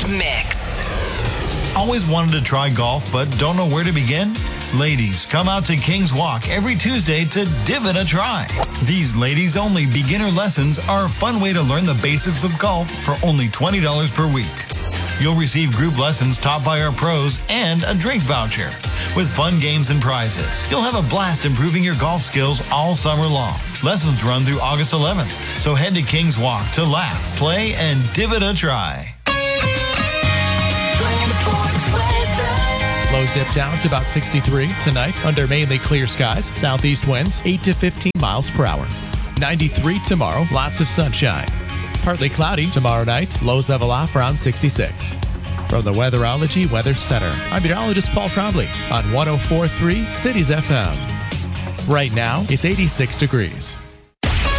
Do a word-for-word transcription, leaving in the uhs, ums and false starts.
Mix. Always wanted to try golf, but don't know where to begin? Ladies, come out to King's Walk every Tuesday to give it a try. These ladies-only beginner lessons are a fun way to learn the basics of golf for only twenty dollars per week. You'll receive group lessons taught by our pros and a drink voucher with fun games and prizes. You'll have a blast improving your golf skills all summer long. Lessons run through August eleventh, so head to King's Walk to laugh, play, and give it a try. Lows dip down to about sixty-three tonight under mainly clear skies. Southeast winds eight to fifteen miles per hour. ninety-three tomorrow, lots of sunshine. Partly cloudy tomorrow night, lows level off around sixty-six. From the Weatherology Weather Center, I'm meteorologist Paul Trombley on one oh four point three Cities F M. Right now, it's eighty-six degrees.